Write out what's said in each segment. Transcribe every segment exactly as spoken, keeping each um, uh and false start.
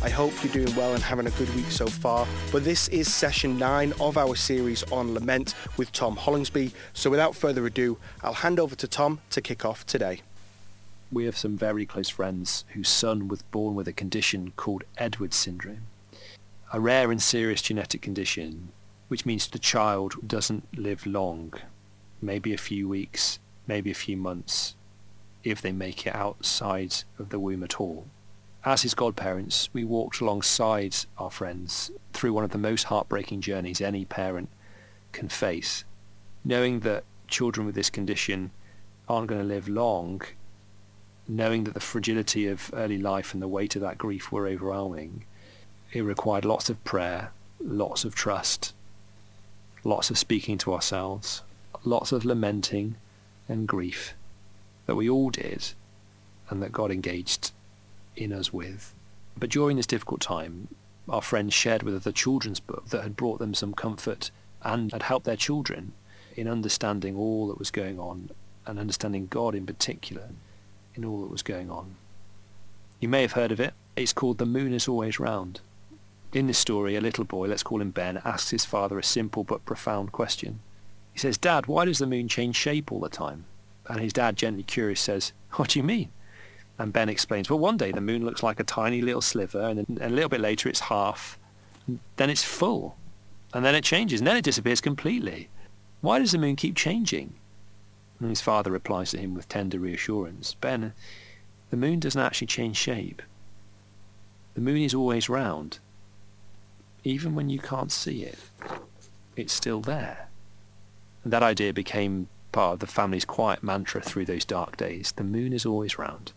I hope you're doing well and having a good week so far. But this is session nine of our series on lament with Tom Hollingsby. So without further ado, I'll hand over to Tom to kick off today. We have some very close friends whose son was born with a condition called Edwards syndrome, a rare and serious genetic condition, which means the child doesn't live long, maybe a few weeks, maybe a few months, if they make it outside of the womb at all. As his godparents, we walked alongside our friends through one of the most heartbreaking journeys any parent can face. Knowing that children with this condition aren't going to live long, knowing that the fragility of early life and the weight of that grief were overwhelming, it required lots of prayer, lots of trust, lots of speaking to ourselves, lots of lamenting and grief that we all did and that God engaged in us with. But during this difficult time, our friends shared with us a children's book that had brought them some comfort and had helped their children in understanding all that was going on and understanding God in particular in all that was going on. You may have heard of it. It's called The Moon is Always Round. In this story, a little boy, let's call him Ben, asks his father a simple but profound question. He says, "Dad, why does the moon change shape all the time?" And his dad, gently curious, says, "What do you mean?" And Ben explains, well, one day the moon looks like a tiny little sliver, and then a little bit later it's half, then it's full, and then it changes, and then it disappears completely. Why does the moon keep changing? And his father replies to him with tender reassurance, "Ben, the moon doesn't actually change shape. The moon is always round. Even when you can't see it, it's still there." And that idea became part of the family's quiet mantra through those dark days. The moon is always round.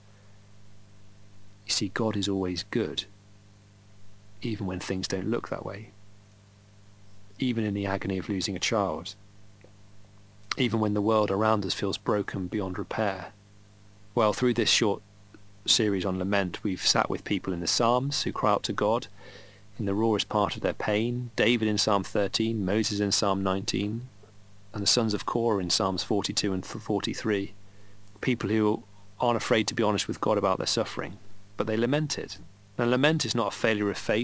You see, God is always good, even when things don't look that way. Even in the agony of losing a child. Even when the world around us feels broken beyond repair. Well, through this short series on lament, we've sat with people in the Psalms who cry out to God in the rawest part of their pain. David in Psalm thirteen, Moses in Psalm nineteen, and the sons of Korah in Psalms forty-two and forty-three. People who aren't afraid to be honest with God about their suffering, but they lament it. And lament is not a failure of faith.